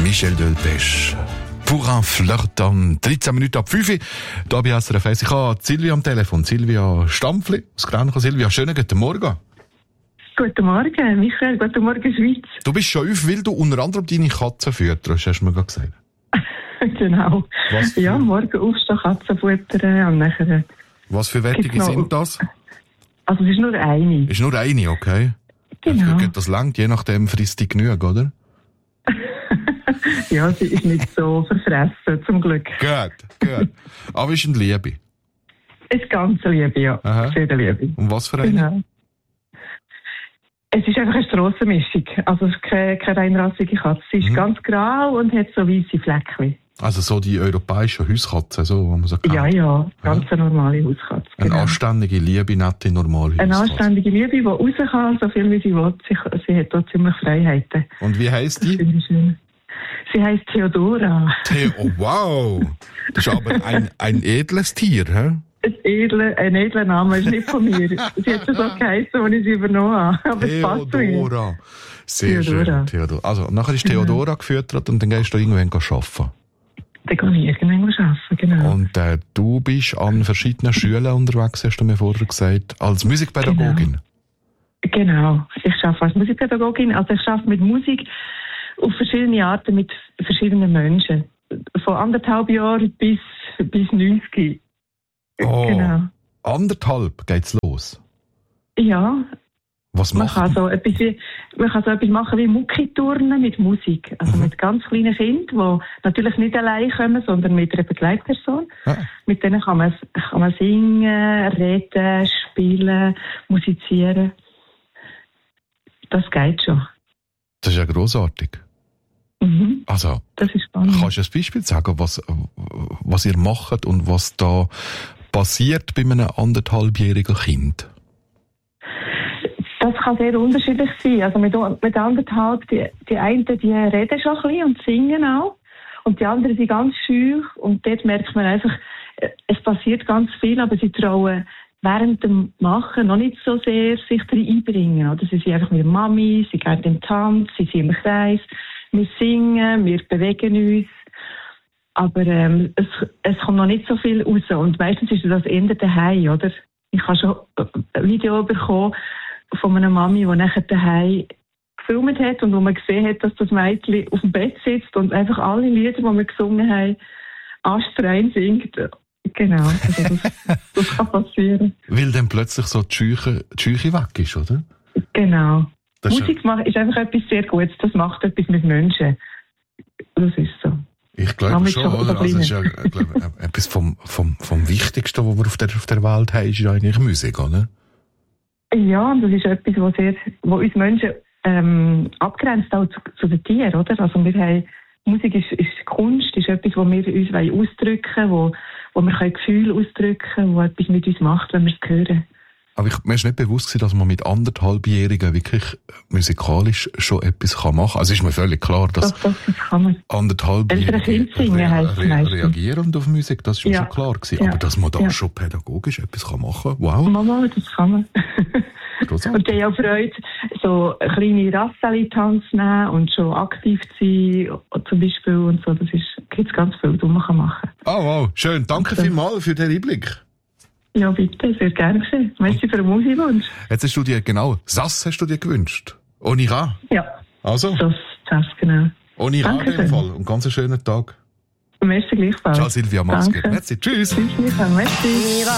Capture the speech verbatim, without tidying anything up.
Michel Delpech. Pour un Flirton. dreizehn Minuten ab fünf Uhr. Hier bei S R F eins. Ich habe Silvia am Telefon. Silvia Stampfli aus Grenchen. Silvia, schönen guten Morgen. Guten Morgen, Michael. Guten Morgen, Schweiz. Du bist schon auf, weil du unter anderem deine Katze fütterst, hast du mir gerade gesagt. Genau. Was für... Ja, morgen aufstehen, Katzen füttern und nachher... Was für Wettige sind das? Also es ist nur eine. Ist nur eine, okay. Genau. Das langt, je nachdem frisst die genug, oder? Ja, sie ist nicht so verfressen, zum Glück. Gut, gut. Aber ist eine Liebe? Ist ganz Liebe, ja. Aha. Sehr Liebe. Und was für eine? Genau. Es ist einfach eine Strassenmischung. Also es ist keine, keine reinrassige Katze. Sie ist Mhm. ganz grau und hat so weisse Fleckchen. Also so die europäischen Hauskatzen, so, wo man so kennt. Ja, ja. Ganz Ja. eine normale Hauskatze. Eine Genau. anständige, liebe, nette, normale Eine Hauskatze. anständige Liebe, die raus kann, so viel wie sie will. Sie, sie hat dort ziemlich Freiheiten. Und wie heisst Das die? finde ich schön. Sie heisst Theodora. Theo, oh, wow! Das ist aber ein, ein edles Tier, hä? Ein edler, ein edler Name ist nicht von mir. Sie hat so geheißen, als ich sie übernommen habe. Aber es passt zu ihr. Theodora. Sehr Theodora. schön, Theodora. Also, nachher ist Theodora gefüttert und dann gehst du irgendwann arbeiten. Dann kann ich irgendwann arbeiten, genau. Und äh, du bist an verschiedenen Schulen unterwegs, hast du mir vorher gesagt, als Musikpädagogin. Genau. Ich arbeite als Musikpädagogin. Also ich arbeite mit Musik auf verschiedene Arten mit verschiedenen Menschen. Von anderthalb Jahren bis, bis neunzig. Oh, Genau. anderthalb geht's los. Ja. Was Man macht kann so etwas wie, man kann so etwas machen wie Muckiturnen mit Musik. Also Mhm. mit ganz kleinen Kindern, die natürlich nicht allein kommen, sondern mit einer Begleitperson. Ja. Mit denen kann man, kann man singen, reden, spielen, musizieren. Das geht schon. Das ist ja grossartig. Mhm. Also, Das ist spannend. kannst du ein Beispiel sagen, was, was ihr macht und was da passiert bei einem anderthalbjährigen Kind? Das kann sehr unterschiedlich sein. Also mit, mit anderthalb, die, die einen, die reden schon ein bisschen und singen auch. Und die anderen sind ganz schüch. Und dort merkt man einfach, es passiert ganz viel, aber sie trauen während dem Machen noch nicht so sehr sich drin einbringen. Oder sie sind einfach mit der Mami, sie gehen im Tanz, sie sind im Kreis, wir singen, wir bewegen uns. Aber ähm, es, es kommt noch nicht so viel raus. Und meistens ist das eher daheim, oder? Ich habe schon ein Video bekommen von einer Mami, die nachher daheim gefilmt hat und wo man gesehen hat, dass das Mädchen auf dem Bett sitzt und einfach alle Lieder, die wir gesungen haben, astrein singt. Genau, also das, das kann passieren. Weil dann plötzlich so die Scheuche, die Scheuche weg ist, oder? Genau. Das ist Musik macht, ist einfach etwas sehr Gutes. Das macht etwas mit Menschen. Das ist so. Ich glaube Damit schon, schon oder? Also, es ist ja, ich glaube, etwas vom, vom, vom Wichtigsten, was wir auf der, auf der Welt haben, ist ja eigentlich Musik, oder? Ja, und das ist etwas, was, sehr, was uns Menschen ähm, abgrenzt auch zu, zu den Tieren, oder? Also wir haben, Musik ist, ist Kunst, ist etwas, wo wir uns ausdrücken wollen, wo, wo wir Gefühle ausdrücken können, wo etwas mit uns macht, wenn wir es hören. Aber ich, mir ist nicht bewusst gewesen, dass man mit anderthalbjährigen wirklich musikalisch schon etwas kann machen kann. Also ist mir völlig klar, dass Doch, doch, das kann man. anderthalbjährige Ältere Kinder singen, heisst es meistens. reagieren auf Musik, das ist mir Ja. schon klar gewesen. Ja. Aber dass man da Ja. schon pädagogisch etwas kann machen kann, wow. Mama, das kann man. Großartig. Und die haben auch Freude, so kleine Rasseli-Tanz nehmen und schon aktiv sein, zum Beispiel, und so. Das ist, gibt's ganz viel, was man machen kann. Ah, wow, schön. Danke Okay. vielmals für den Einblick. Ja, bitte, sehr gerne geschehen. Merci für den Musikwunsch. Jetzt hast du dir, genau, Sass hast du dir gewünscht. Onira. Ja, Also, das, das, genau. Onira in Danke dem schön. Fall. Und ganz einen schönen Tag. Merci gleichfalls. Ciao Silvia, mach's gut. Danke. Merci, tschüss. Tschüss, Michael. Merci.